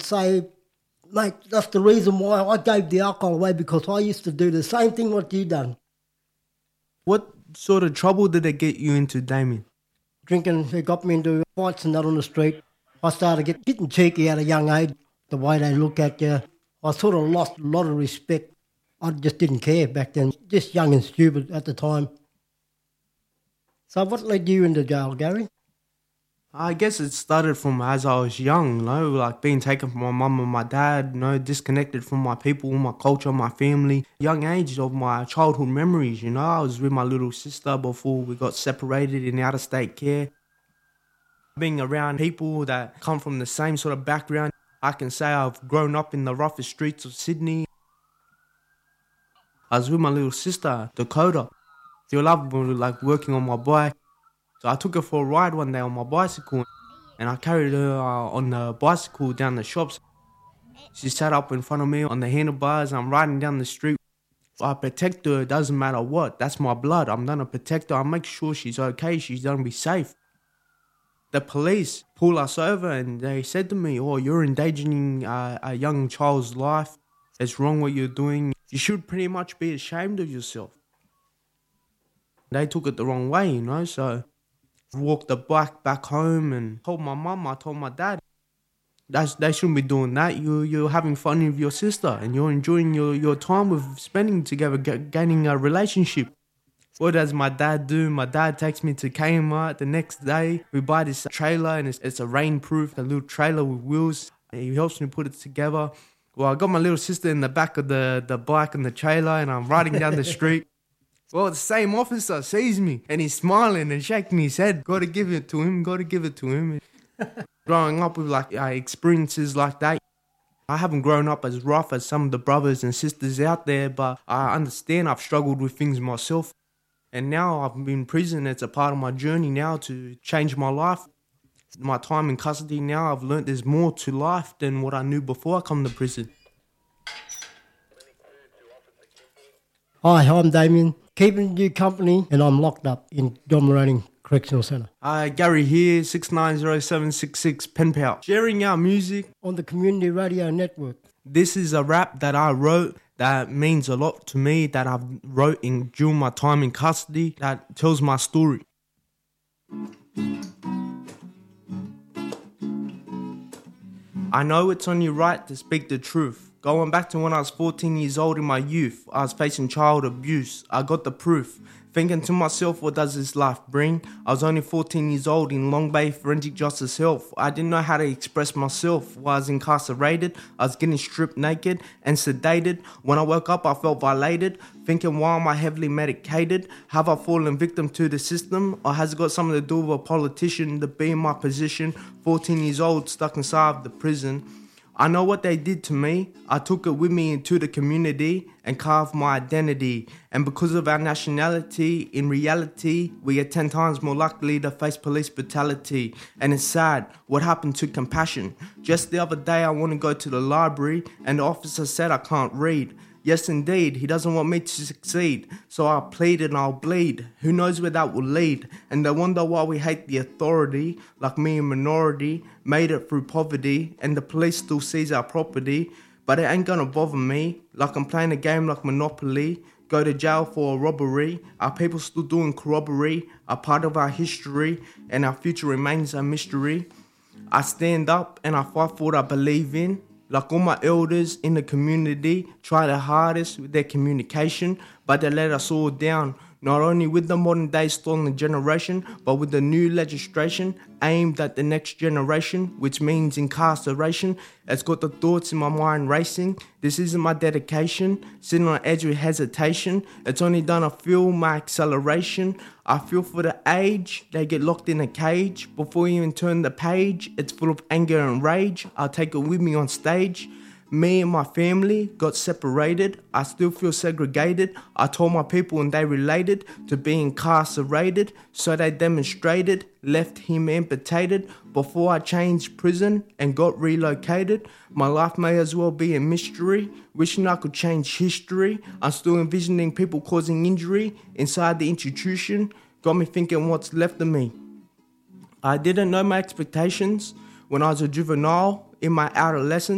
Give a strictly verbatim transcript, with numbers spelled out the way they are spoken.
say, mate, that's the reason why I gave the alcohol away, because I used to do the same thing what you done. What sort of trouble did it get you into, Damien? Drinking, it got me into fights and that on the street. I started get, getting cheeky at a young age, the way they look at you. I sort of lost a lot of respect. I just didn't care back then, just young and stupid at the time. So what led you into jail, Gary? I guess it started from as I was young, you know, like being taken from my mum and my dad, you know, disconnected from my people, my culture, my family. Young age of my childhood memories, you know, I was with my little sister before we got separated in out-of-state care. Being around people that come from the same sort of background, I can say I've grown up in the roughest streets of Sydney. I was with my little sister, Dakota. She loved like working on my bike. So I took her for a ride one day on my bicycle and I carried her uh, on the bicycle down the shops. She sat up in front of me on the handlebars. I'm riding down the street. I protect her, it doesn't matter what. That's my blood. I'm going to protect her. I'll make sure she's okay. She's going to be safe. The police pulled us over and they said to me, oh, you're endangering uh, a young child's life. It's wrong what you're doing. You should pretty much be ashamed of yourself. They took it the wrong way, you know, so I walked the bike back home and told my mum, I told my dad, That's, they shouldn't be doing that. You, you're having fun with your sister and you're enjoying your, your time with spending together, g- gaining a relationship. What does my dad do? My dad takes me to Kmart the next day. We buy this trailer and it's, it's a rainproof, a little trailer with wheels. He helps me put it together. Well, I got my little sister in the back of the, the bike and the trailer and I'm riding down the street. Well, the same officer sees me and he's smiling and shaking his head. Got to give it to him, got to give it to him. Growing up with like uh, experiences like that, I haven't grown up as rough as some of the brothers and sisters out there, but I understand I've struggled with things myself. And now I've been in prison. It's a part of my journey now to change my life. My time in custody now, I've learnt there's more to life than what I knew before I come to prison. Hi, I'm Damien, keeping you company, and I'm locked up in John Moroney Correctional Centre. Hi, Gary here, six nine zero seven six six, Pen Pal. Sharing our music on the Community Radio Network. This is a rap that I wrote that means a lot to me, that I wrote in during my time in custody, that tells my story. I know it's on your right to speak the truth. Going back to when I was fourteen years old in my youth, I was facing child abuse. I got the proof. Thinking to myself, what does this life bring? I was only fourteen years old in Long Bay Forensic Justice Health. I didn't know how to express myself. While I was incarcerated, I was getting stripped naked and sedated. When I woke up, I felt violated. Thinking, why am I heavily medicated? Have I fallen victim to the system? Or has it got something to do with a politician to be in my position? fourteen years old, stuck inside of the prison. I know what they did to me. I took it with me into the community and carved my identity. And because of our nationality, in reality, we are ten times more likely to face police brutality. And it's sad, what happened to compassion? Just the other day, I want to go to the library and the officer said I can't read. Yes, indeed, he doesn't want me to succeed. So I plead and I'll bleed. Who knows where that will lead? And they wonder why we hate the authority, like me, a minority, made it through poverty, and the police still seize our property. But it ain't gonna bother me, like I'm playing a game like Monopoly. Go to jail for a robbery. Our people still doing corroboree, a part of our history, and our future remains a mystery. I stand up and I fight for what I believe in. Like all my elders in the community, try their hardest with their communication, but they let us all down. Not only with the modern day stolen generation, but with the new legislation aimed at the next generation, which means incarceration. It's got the thoughts in my mind racing. This isn't my dedication, sitting on edge with hesitation. It's only done I feel my acceleration. I feel for the age, they get locked in a cage. Before you even turn the page, it's full of anger and rage. I'll take it with me on stage. Me and my family got separated. I still feel segregated. I told my people and they related to being incarcerated. So they demonstrated, left him amputated. Before I changed prison and got relocated, my life may as well be a mystery. Wishing I could change history. I'm still envisioning people causing injury inside the institution. Got me thinking what's left of me. I didn't know my expectations when I was a juvenile in my adolescence.